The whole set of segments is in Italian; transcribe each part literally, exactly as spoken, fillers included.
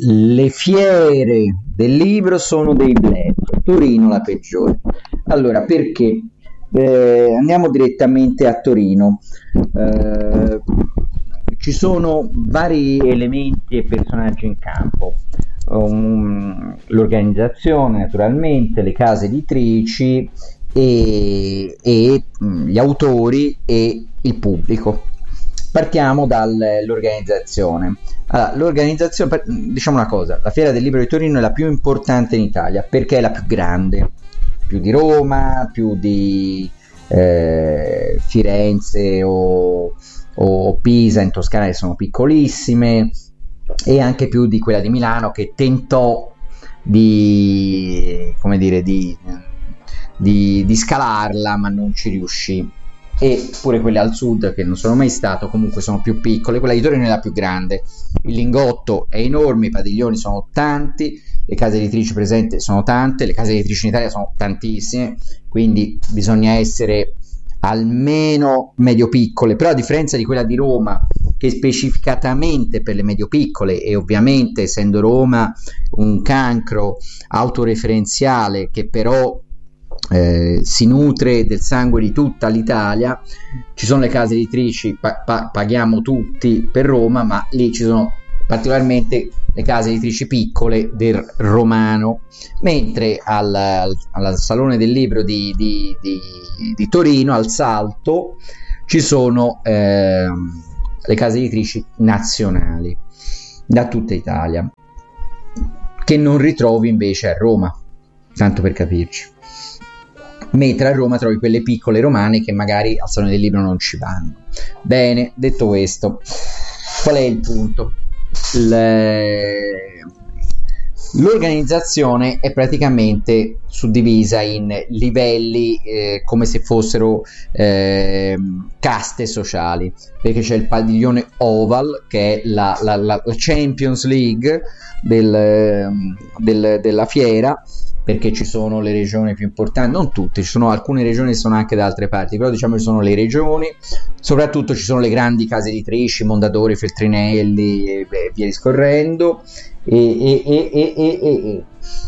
le fiere del libro sono dei bluff, Torino la peggiore. Allora, perché? Eh, andiamo direttamente a Torino. Eh, ci sono vari elementi e personaggi in campo. Um, l'organizzazione, naturalmente, le case editrici e, e um, gli autori e il pubblico. Partiamo dall'organizzazione. Allora, l'organizzazione, diciamo una cosa, la Fiera del Libro di Torino è la più importante in Italia perché è la più grande, più di Roma, più di eh, Firenze o, o Pisa in Toscana, che sono piccolissime, e anche più di quella di Milano, che tentò di, come dire, di, di, di scalarla, ma non ci riuscì. E pure quelle al sud, che non sono mai stato, comunque sono più piccole. Quella di Torino è la più grande, il lingotto è enorme, i padiglioni sono tanti, le case editrici presenti sono tante, le case editrici in Italia sono tantissime, quindi bisogna essere almeno medio piccole. Però a differenza di quella di Roma, che specificatamente per le medio piccole, e ovviamente essendo Roma un cancro autoreferenziale che però Eh, si nutre del sangue di tutta l'Italia, ci sono le case editrici, pa- pa- paghiamo tutti per Roma, ma lì ci sono particolarmente le case editrici piccole del romano, mentre al, al, al Salone del Libro di, di, di, di Torino, al Salto, ci sono eh, le case editrici nazionali da tutta Italia, che non ritrovi invece a Roma, tanto per capirci. Mentre a Roma trovi quelle piccole romane che magari al Salone del Libro non ci vanno. Bene, detto questo, qual è il punto? Le... L'organizzazione è praticamente suddivisa in livelli eh, come se fossero eh, caste sociali, perché c'è il padiglione Oval, che è la, la, la, la Champions League del, del, della fiera, perché ci sono le regioni più importanti, non tutte, ci sono alcune regioni che sono anche da altre parti, però diciamo ci sono le regioni, soprattutto ci sono le grandi case editrici, Mondadori, Feltrinelli e beh, via discorrendo, e, e, e, e, e, e,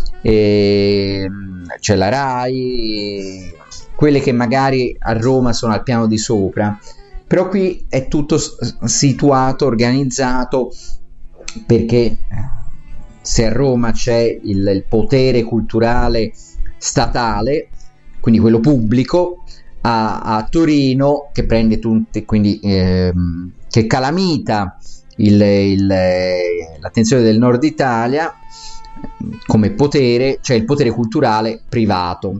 e c'è la Rai, quelle che magari a Roma sono al piano di sopra, però qui è tutto situato, organizzato, perché se a Roma c'è il, il potere culturale statale, quindi quello pubblico, a, a Torino, che prende tutti, quindi ehm, che calamita il, il, l'attenzione del nord Italia come potere, c'è il potere culturale privato.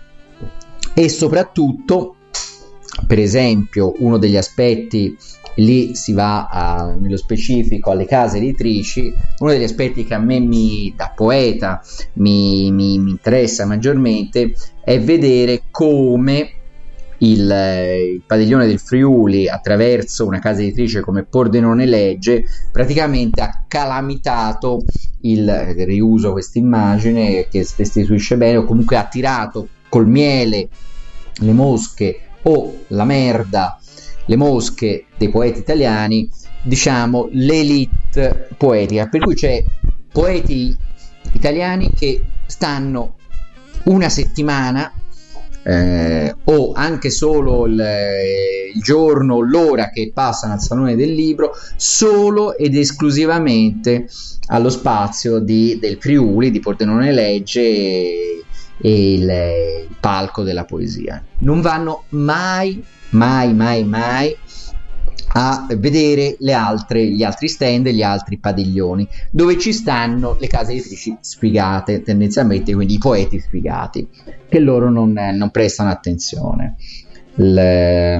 E soprattutto, per esempio, uno degli aspetti, lì si va a, nello specifico alle case editrici, uno degli aspetti che a me mi, da poeta mi, mi, mi interessa maggiormente è vedere come il, il padiglione del Friuli, attraverso una casa editrice come Pordenone Legge, praticamente ha calamitato il, riuso questa immagine che restituisce bene, o comunque ha tirato col miele le mosche o la merda, le mosche dei poeti italiani, diciamo l'elite poetica, per cui c'è poeti italiani che stanno una settimana eh, o anche solo il, il giorno, l'ora che passano al Salone del Libro, solo ed esclusivamente allo spazio di, del Friuli, di Pordenone Legge e, e il, il palco della poesia. Non vanno mai mai mai mai a vedere le altre, gli altri stand e gli altri padiglioni dove ci stanno le case editrici sfigate, tendenzialmente, quindi i poeti sfigati, che loro non, non prestano attenzione. Le...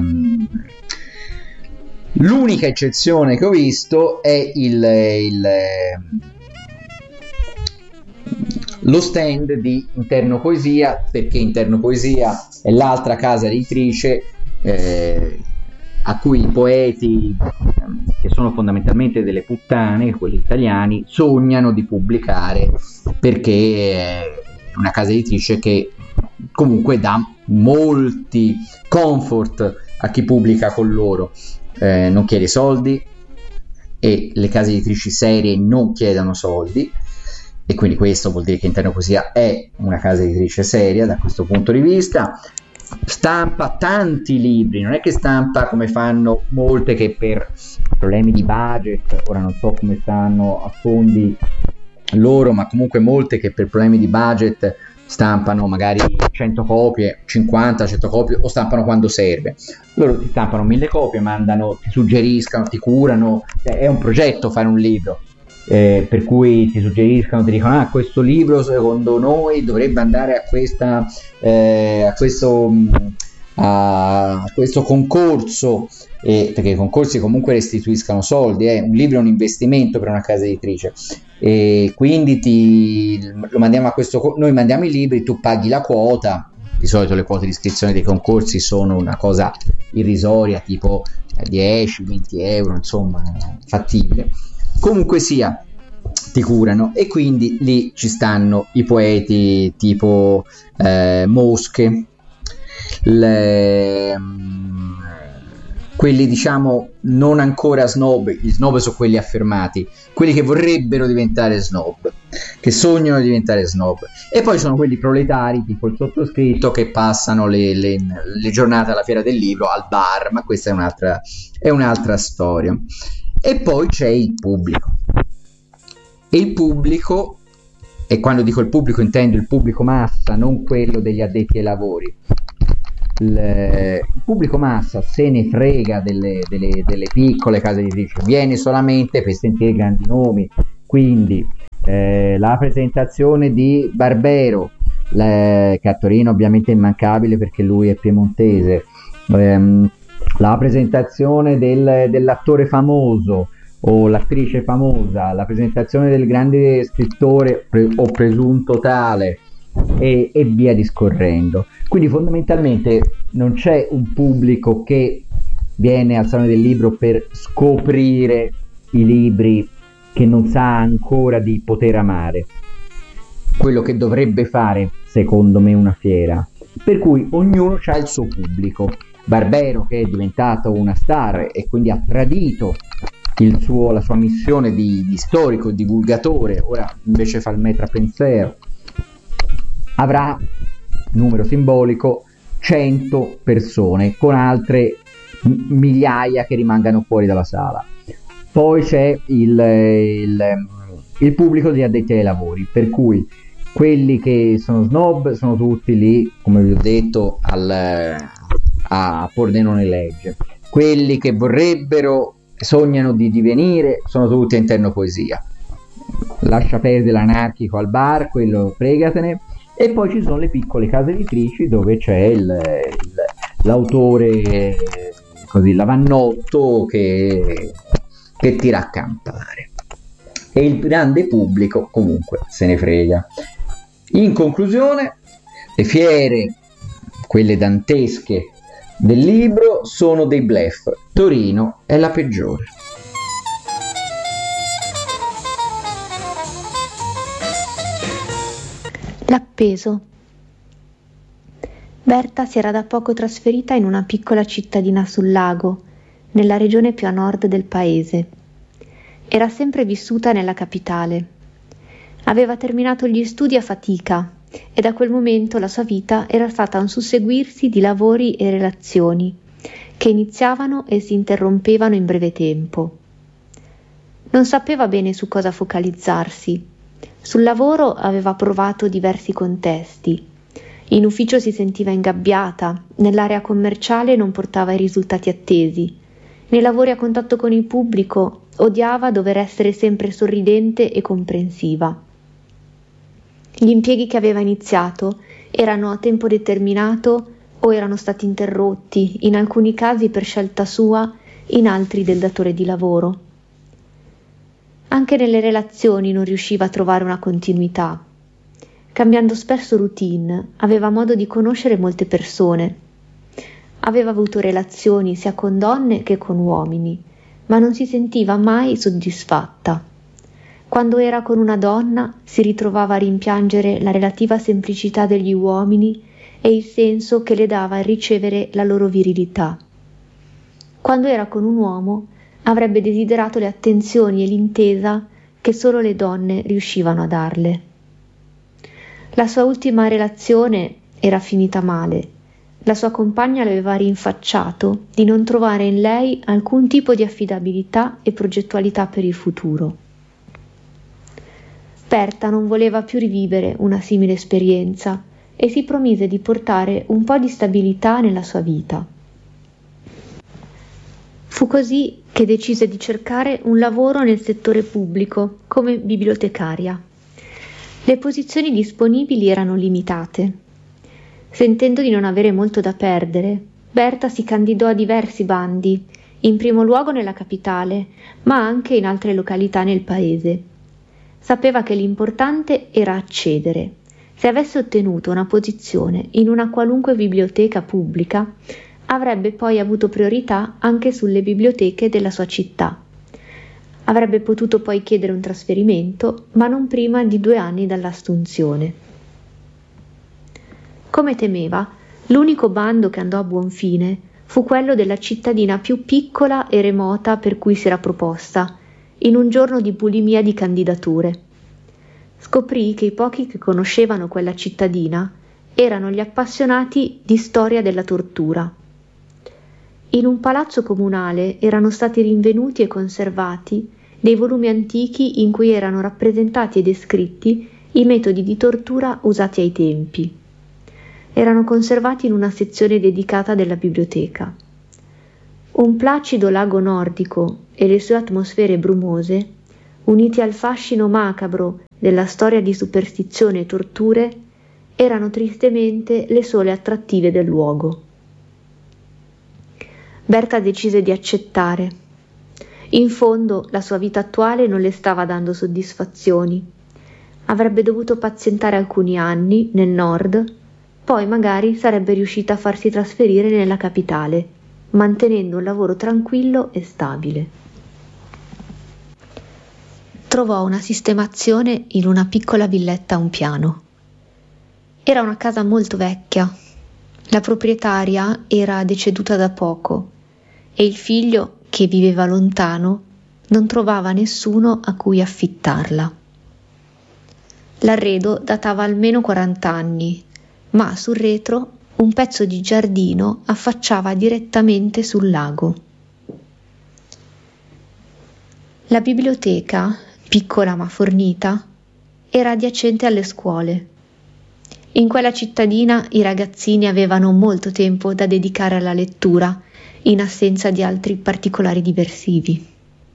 l'unica eccezione che ho visto è il, il lo stand di Interno Poesia, perché Interno Poesia è l'altra casa editrice Eh, a cui i poeti, che sono fondamentalmente delle puttane, quelli italiani, sognano di pubblicare, perché è una casa editrice che comunque dà molti comfort a chi pubblica con loro, eh, non chiede soldi, e le case editrici serie non chiedono soldi, e quindi questo vuol dire che Interno Poesia è una casa editrice seria da questo punto di vista. Stampa tanti libri, non è che stampa come fanno molte che per problemi di budget, ora non so come stanno a fondi loro, ma comunque molte che per problemi di budget stampano magari cento copie, cinquanta, cento copie, o stampano quando serve. Loro ti stampano mille copie, mandano, ti suggeriscono, ti curano, è un progetto fare un libro. Eh, per cui ti suggeriscono, ti dicono: ah, questo libro secondo noi dovrebbe andare a questa eh, a questo a questo concorso, eh, perché i concorsi comunque restituiscono soldi, eh. Un libro è un investimento per una casa editrice, e quindi ti lo mandiamo a questo, noi mandiamo i libri, tu paghi la quota. Di solito le quote di iscrizione dei concorsi sono una cosa irrisoria, tipo dieci venti euro, insomma, fattibile. Comunque sia, ti curano, e quindi lì ci stanno i poeti tipo eh, Mosche, le, um, quelli diciamo non ancora snob. Gli snob sono quelli affermati, quelli che vorrebbero diventare snob, che sognano di diventare snob, e poi sono quelli proletari tipo il sottoscritto che passano le, le, le giornate alla fiera del libro al bar, ma questa è un'altra, è un'altra storia. E poi c'è il pubblico, e il pubblico, e quando dico il pubblico intendo il pubblico massa, non quello degli addetti ai lavori. Il, il pubblico massa se ne frega delle, delle, delle piccole case editrici, viene solamente per sentire grandi nomi, quindi eh, la presentazione di Barbero, le, che a Torino ovviamente è immancabile perché lui è piemontese, ehm, la presentazione del, dell'attore famoso o l'attrice famosa, la presentazione del grande scrittore pre- o presunto tale, e, e via discorrendo. Quindi fondamentalmente non c'è un pubblico che viene al Salone del Libro per scoprire i libri che non sa ancora di poter amare, quello che dovrebbe fare secondo me una fiera, per cui ognuno ha il suo pubblico. Barbero, che è diventato una star e quindi ha tradito il suo, la sua missione di, di storico, divulgatore, ora invece fa il maître à penser, avrà, numero simbolico, cento persone con altre m- migliaia che rimangano fuori dalla sala. Poi c'è il, il, il pubblico degli addetti ai lavori, per cui quelli che sono snob sono tutti lì, come vi ho detto, al a Pordenone legge. Quelli che vorrebbero, sognano di divenire, sono tutti a Interno Poesia. Lascia perdere l'anarchico al bar, quello fregatene. E poi ci sono le piccole case editrici dove c'è il, il, l'autore così lavannotto che, che tira a campare, e il grande pubblico comunque se ne frega. In conclusione, le fiere, quelle dantesche del libro, sono dei bluff. Torino è la peggiore. L'appeso. Berta si era da poco trasferita in una piccola cittadina sul lago, nella regione più a nord del paese. Era sempre vissuta nella capitale. Aveva terminato gli studi a fatica e da quel momento la sua vita era stata un susseguirsi di lavori e relazioni che iniziavano e si interrompevano in breve tempo. Non sapeva bene su cosa focalizzarsi. Sul lavoro aveva provato diversi contesti. In ufficio si sentiva ingabbiata, nell'area commerciale non portava i risultati attesi. Nei lavori a contatto con il pubblico odiava dover essere sempre sorridente e comprensiva. Gli impieghi che aveva iniziato erano a tempo determinato o erano stati interrotti, in alcuni casi per scelta sua, in altri del datore di lavoro. Anche nelle relazioni non riusciva a trovare una continuità. Cambiando spesso routine, aveva modo di conoscere molte persone. Aveva avuto relazioni sia con donne che con uomini, ma non si sentiva mai soddisfatta. Quando era con una donna si ritrovava a rimpiangere la relativa semplicità degli uomini e il senso che le dava il ricevere la loro virilità. Quando era con un uomo avrebbe desiderato le attenzioni e l'intesa che solo le donne riuscivano a darle. La sua ultima relazione era finita male. La sua compagna le aveva rinfacciato di non trovare in lei alcun tipo di affidabilità e progettualità per il futuro. Berta non voleva più rivivere una simile esperienza e si promise di portare un po' di stabilità nella sua vita. Fu così che decise di cercare un lavoro nel settore pubblico come bibliotecaria. Le posizioni disponibili erano limitate. Sentendo di non avere molto da perdere, Berta si candidò a diversi bandi, in primo luogo nella capitale, ma anche in altre località nel paese. Sapeva che l'importante era accedere. Se avesse ottenuto una posizione in una qualunque biblioteca pubblica, avrebbe poi avuto priorità anche sulle biblioteche della sua città. Avrebbe potuto poi chiedere un trasferimento, ma non prima di due anni dall'assunzione. Come temeva, l'unico bando che andò a buon fine fu quello della cittadina più piccola e remota per cui si era proposta, in un giorno di bulimia di candidature. Scoprì che i pochi che conoscevano quella cittadina erano gli appassionati di storia della tortura. In un palazzo comunale erano stati rinvenuti e conservati dei volumi antichi in cui erano rappresentati e descritti i metodi di tortura usati ai tempi. Erano conservati in una sezione dedicata della biblioteca. Un placido lago nordico e le sue atmosfere brumose, uniti al fascino macabro della storia di superstizione e torture, erano tristemente le sole attrattive del luogo. Berta decise di accettare. In fondo la sua vita attuale non le stava dando soddisfazioni. Avrebbe dovuto pazientare alcuni anni nel nord, poi magari sarebbe riuscita a farsi trasferire nella capitale, mantenendo un lavoro tranquillo e stabile. Trovò una sistemazione in una piccola villetta a un piano. Era una casa molto vecchia. La proprietaria era deceduta da poco e il figlio, che viveva lontano, non trovava nessuno a cui affittarla. L'arredo datava almeno quaranta anni, ma sul retro un pezzo di giardino affacciava direttamente sul lago. La biblioteca, piccola ma fornita, era adiacente alle scuole. In quella cittadina i ragazzini avevano molto tempo da dedicare alla lettura, in assenza di altri particolari diversivi.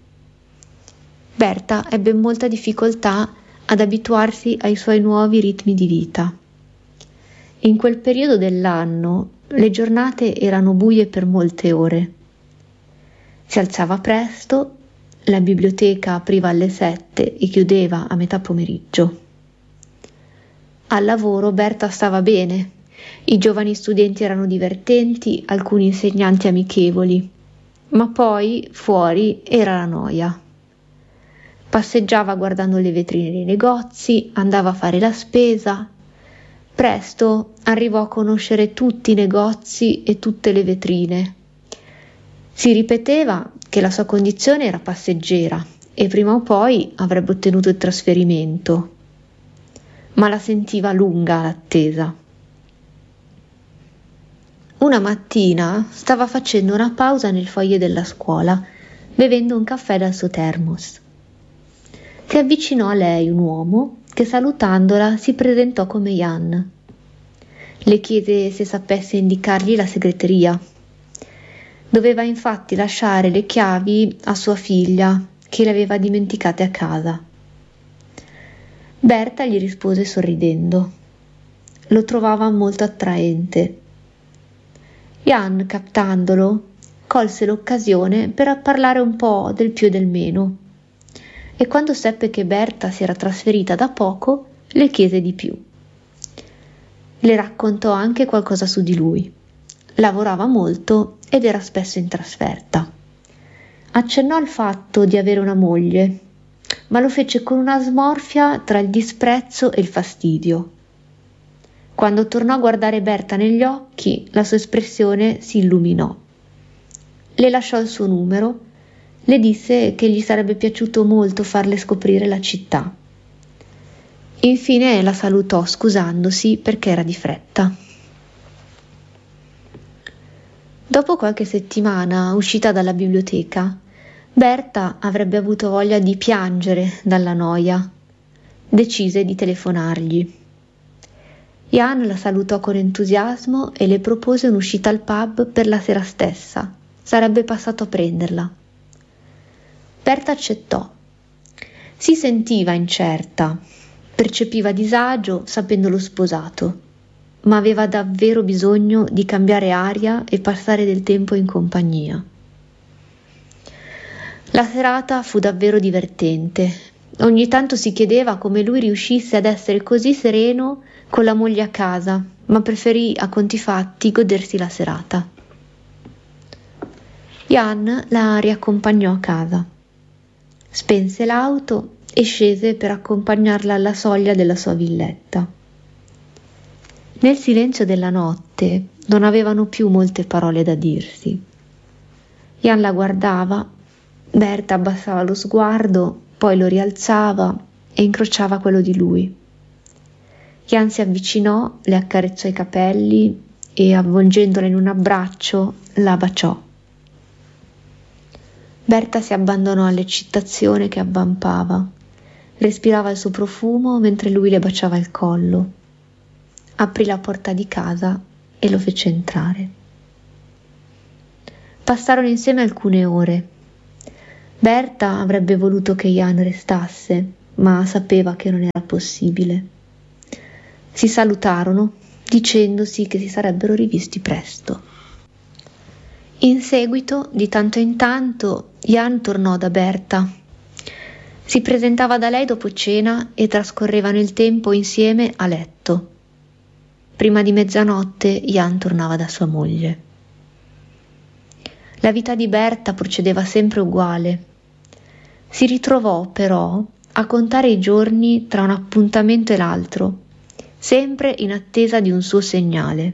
Berta ebbe molta difficoltà ad abituarsi ai suoi nuovi ritmi di vita. In quel periodo dell'anno le giornate erano buie per molte ore. Si alzava presto, la biblioteca apriva alle sette e chiudeva a metà pomeriggio. Al lavoro Berta stava bene, i giovani studenti erano divertenti, alcuni insegnanti amichevoli, ma poi fuori era la noia. Passeggiava guardando le vetrine dei negozi, andava a fare la spesa. Presto arrivò a conoscere tutti i negozi e tutte le vetrine. Si ripeteva che la sua condizione era passeggera e prima o poi avrebbe ottenuto il trasferimento, ma la sentiva lunga l'attesa. Una mattina stava facendo una pausa nel foyer della scuola, bevendo un caffè dal suo termos. Si avvicinò a lei un uomo che, salutandola, si presentò come Jan. Le chiese se sapesse indicargli la segreteria. Doveva infatti lasciare le chiavi a sua figlia, che le aveva dimenticate a casa. Berta gli rispose sorridendo. Lo trovava molto attraente. Jan, captandolo, colse l'occasione per parlare un po' del più e del meno, e quando seppe che Berta si era trasferita da poco, le chiese di più. Le raccontò anche qualcosa su di lui. Lavorava molto ed era spesso in trasferta. Accennò al fatto di avere una moglie, ma lo fece con una smorfia tra il disprezzo e il fastidio. Quando tornò a guardare Berta negli occhi, la sua espressione si illuminò. Le lasciò il suo numero Le disse che gli sarebbe piaciuto molto farle scoprire la città. Infine la salutò scusandosi perché era di fretta. Dopo qualche settimana, uscita dalla biblioteca, Berta avrebbe avuto voglia di piangere dalla noia. Decise di telefonargli. Jan la salutò con entusiasmo e le propose un'uscita al pub per la sera stessa. Sarebbe passato a prenderla. Berta accettò. Si sentiva incerta, percepiva disagio sapendolo sposato, ma aveva davvero bisogno di cambiare aria e passare del tempo in compagnia. La serata fu davvero divertente. Ogni tanto si chiedeva come lui riuscisse ad essere così sereno con la moglie a casa, ma preferì a conti fatti godersi la serata. Jan la riaccompagnò a casa. Spense l'auto e scese per accompagnarla alla soglia della sua villetta. Nel silenzio della notte non avevano più molte parole da dirsi. Jan la guardava, Berta abbassava lo sguardo, poi lo rialzava e incrociava quello di lui. Jan si avvicinò, le accarezzò i capelli e, avvolgendola in un abbraccio, la baciò. Berta si abbandonò all'eccitazione che avvampava. Respirava il suo profumo mentre lui le baciava il collo. Aprì la porta di casa e lo fece entrare. Passarono insieme alcune ore. Berta avrebbe voluto che Jan restasse, ma sapeva che non era possibile. Si salutarono, dicendosi che si sarebbero rivisti presto. In seguito, di tanto in tanto, Jan tornò da Berta. Si presentava da lei dopo cena e trascorrevano il tempo insieme a letto. Prima di mezzanotte Jan tornava da sua moglie. La vita di Berta procedeva sempre uguale. Si ritrovò però a contare i giorni tra un appuntamento e l'altro, sempre in attesa di un suo segnale.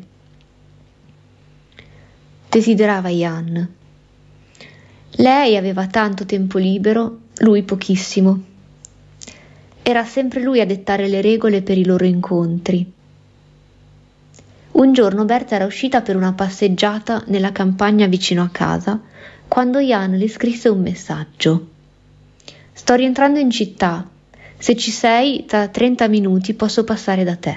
Desiderava Jan. Lei aveva tanto tempo libero, lui pochissimo. Era sempre lui a dettare le regole per i loro incontri. Un giorno Berta era uscita per una passeggiata nella campagna vicino a casa, quando Jan le scrisse un messaggio. «Sto rientrando in città. Se ci sei, tra trenta minuti posso passare da te».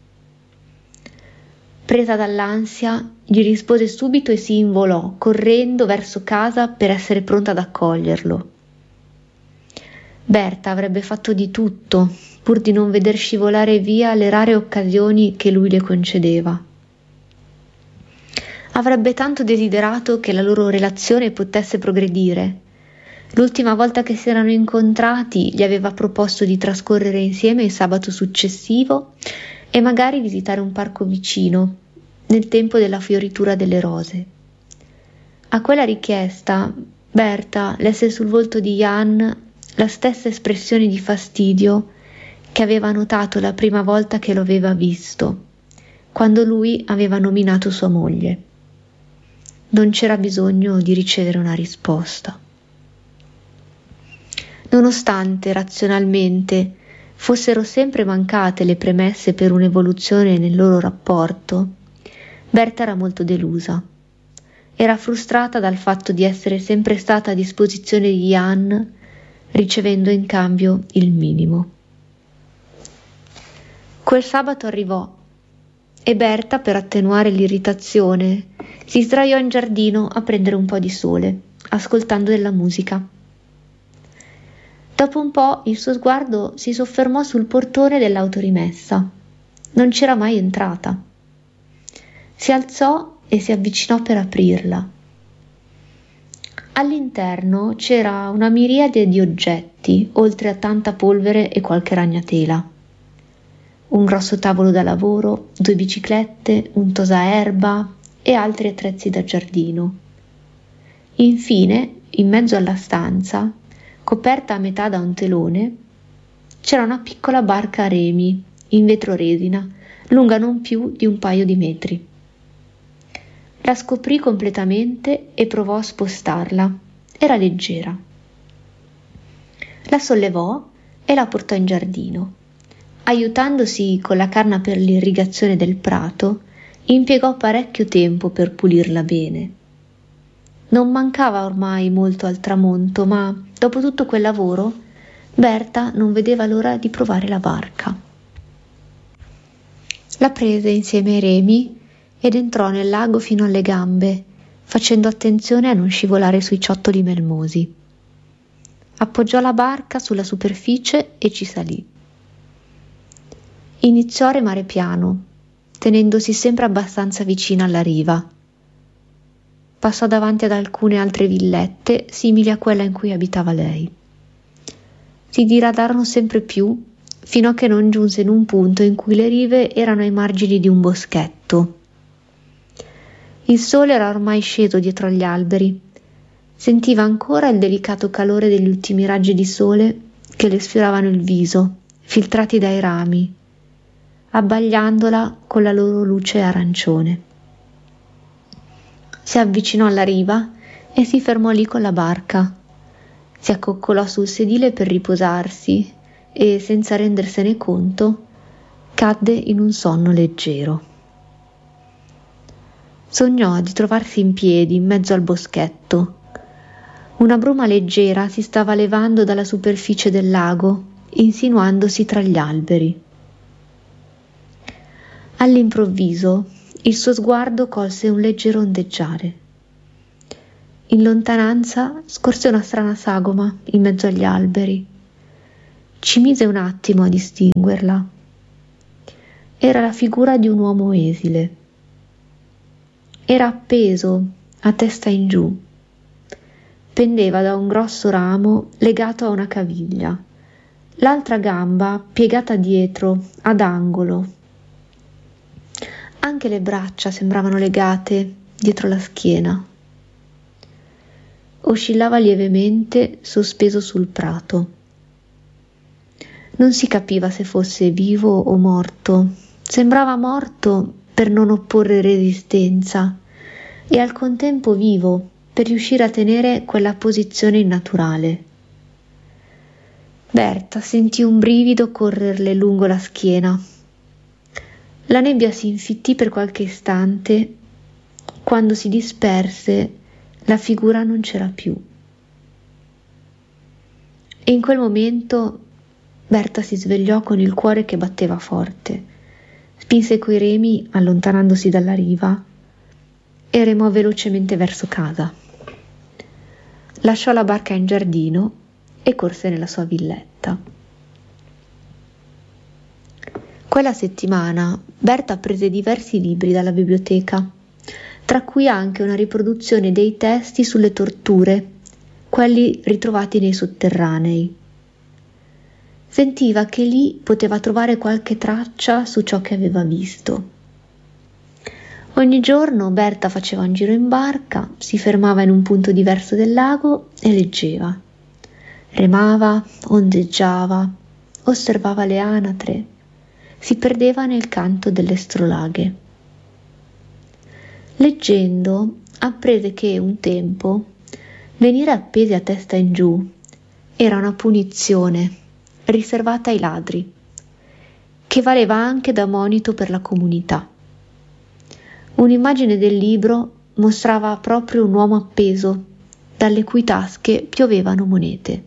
Presa dall'ansia, gli rispose subito e si involò, correndo verso casa per essere pronta ad accoglierlo. Berta avrebbe fatto di tutto pur di non veder scivolare via le rare occasioni che lui le concedeva. Avrebbe tanto desiderato che la loro relazione potesse progredire. L'ultima volta che si erano incontrati gli aveva proposto di trascorrere insieme il sabato successivo e magari visitare un parco vicino, nel tempo della fioritura delle rose. A quella richiesta, Berta lesse sul volto di Jan la stessa espressione di fastidio che aveva notato la prima volta che lo aveva visto, quando lui aveva nominato sua moglie. Non c'era bisogno di ricevere una risposta. Nonostante razionalmente fossero sempre mancate le premesse per un'evoluzione nel loro rapporto, Berta era molto delusa. Era frustrata dal fatto di essere sempre stata a disposizione di Jan, ricevendo in cambio il minimo. Quel sabato arrivò e Berta, per attenuare l'irritazione, si sdraiò in giardino a prendere un po' di sole, ascoltando della musica. Dopo un po' il suo sguardo si soffermò sul portone dell'autorimessa. Non c'era mai entrata. Si alzò e si avvicinò per aprirla. All'interno c'era una miriade di oggetti, oltre a tanta polvere e qualche ragnatela. Un grosso tavolo da lavoro, due biciclette, un tosaerba e altri attrezzi da giardino. Infine, in mezzo alla stanza, coperta a metà da un telone, c'era una piccola barca a remi, in vetroresina, lunga non più di un paio di metri. La scoprì completamente e provò a spostarla, era leggera. La sollevò e la portò in giardino. Aiutandosi con la canna per l'irrigazione del prato, impiegò parecchio tempo per pulirla bene. Non mancava ormai molto al tramonto, ma dopo tutto quel lavoro, Berta non vedeva l'ora di provare la barca. La prese insieme ai remi ed entrò nel lago fino alle gambe, facendo attenzione a non scivolare sui ciottoli melmosi. Appoggiò la barca sulla superficie e ci salì. Iniziò a remare piano, tenendosi sempre abbastanza vicina alla riva. Passò davanti ad alcune altre villette simili a quella in cui abitava lei. Si diradarono sempre più fino a che non giunse in un punto in cui le rive erano ai margini di un boschetto. Il sole era ormai sceso dietro agli alberi. Sentiva ancora il delicato calore degli ultimi raggi di sole che le sfioravano il viso, filtrati dai rami, abbagliandola con la loro luce arancione. Si avvicinò alla riva e si fermò lì con la barca. Si accoccolò sul sedile per riposarsi e, senza rendersene conto, cadde in un sonno leggero. Sognò di trovarsi in piedi in mezzo al boschetto. Una bruma leggera si stava levando dalla superficie del lago, insinuandosi tra gli alberi. All'improvviso il suo sguardo colse un leggero ondeggiare. In lontananza scorse una strana sagoma in mezzo agli alberi. Ci mise un attimo a distinguerla. Era la figura di un uomo esile. Era appeso, a testa in giù. Pendeva da un grosso ramo legato a una caviglia, l'altra gamba piegata dietro, ad angolo. Anche le braccia sembravano legate dietro la schiena. Oscillava lievemente sospeso sul prato. Non si capiva se fosse vivo o morto. Sembrava morto per non opporre resistenza e al contempo vivo per riuscire a tenere quella posizione innaturale. Berta sentì un brivido correrle lungo la schiena. La nebbia si infittì per qualche istante. Quando si disperse, la figura non c'era più. E in quel momento Berta si svegliò con il cuore che batteva forte, spinse coi remi allontanandosi dalla riva e remò velocemente verso casa. Lasciò la barca in giardino e corse nella sua villetta. Quella settimana Berta prese diversi libri dalla biblioteca, tra cui anche una riproduzione dei testi sulle torture, quelli ritrovati nei sotterranei. Sentiva che lì poteva trovare qualche traccia su ciò che aveva visto. Ogni giorno Berta faceva un giro in barca, si fermava in un punto diverso del lago e leggeva. Remava, ondeggiava, osservava le anatre, si perdeva nel canto delle strolaghe. Leggendo, apprese che un tempo venire appesi a testa in giù era una punizione riservata ai ladri, che valeva anche da monito per la comunità. Un'immagine del libro mostrava proprio un uomo appeso, dalle cui tasche piovevano monete.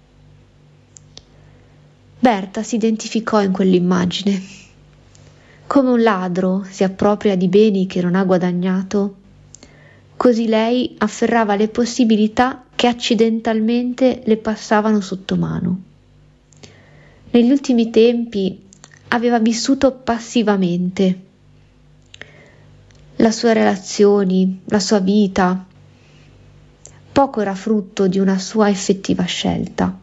Berta si identificò in quell'immagine. Come un ladro si appropria di beni che non ha guadagnato, così lei afferrava le possibilità che accidentalmente le passavano sotto mano. Negli ultimi tempi aveva vissuto passivamente. Le sue relazioni, la sua vita, poco era frutto di una sua effettiva scelta.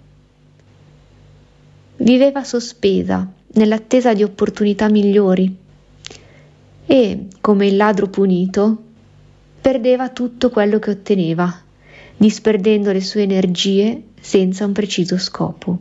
Viveva sospesa nell'attesa di opportunità migliori e, come il ladro punito, perdeva tutto quello che otteneva, disperdendo le sue energie senza un preciso scopo.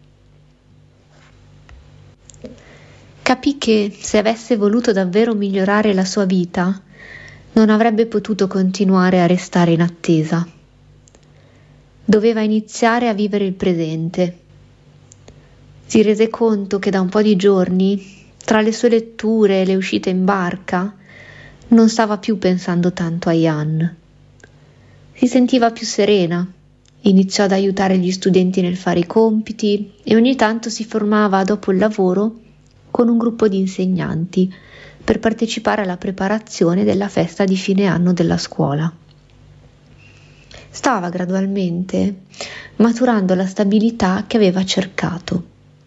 Capì che, se avesse voluto davvero migliorare la sua vita, non avrebbe potuto continuare a restare in attesa. Doveva iniziare a vivere il presente. Si rese conto che da un po' di giorni, tra le sue letture e le uscite in barca, non stava più pensando tanto a Jan. Si sentiva più serena, iniziò ad aiutare gli studenti nel fare i compiti e ogni tanto si formava dopo il lavoro con un gruppo di insegnanti per partecipare alla preparazione della festa di fine anno della scuola. Stava gradualmente maturando la stabilità che aveva cercato.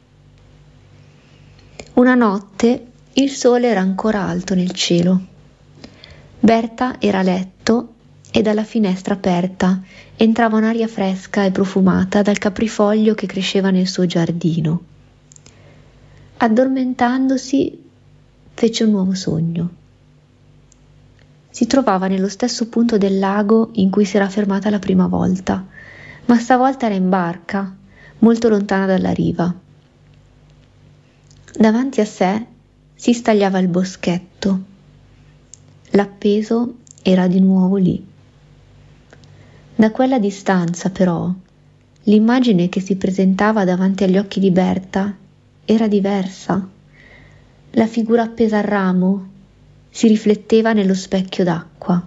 Una notte il sole era ancora alto nel cielo. Berta era a letto e dalla finestra aperta entrava un'aria fresca e profumata dal caprifoglio che cresceva nel suo giardino. Addormentandosi, fece un nuovo sogno. Si trovava nello stesso punto del lago in cui si era fermata la prima volta, ma stavolta era in barca, molto lontana dalla riva. Davanti a sé si stagliava il boschetto. L'appeso era di nuovo lì. Da quella distanza, però, l'immagine che si presentava davanti agli occhi di Berta era diversa. La figura appesa al ramo si rifletteva nello specchio d'acqua.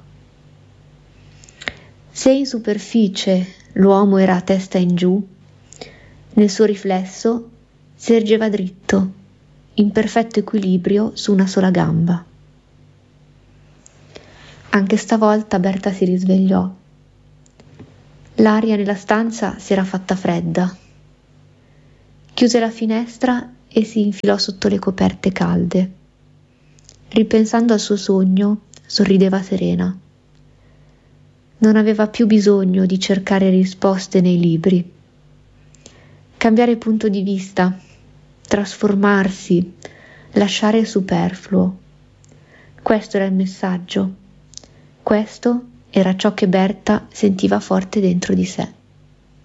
Se in superficie l'uomo era a testa in giù, nel suo riflesso si ergeva dritto, in perfetto equilibrio su una sola gamba. Anche stavolta Berta si risvegliò. L'aria nella stanza si era fatta fredda. Chiuse la finestra e si infilò sotto le coperte calde. Ripensando al suo sogno, sorrideva serena. Non aveva più bisogno di cercare risposte nei libri. Cambiare punto di vista, trasformarsi, lasciare il superfluo. Questo era il messaggio. Questo era ciò che Berta sentiva forte dentro di sé.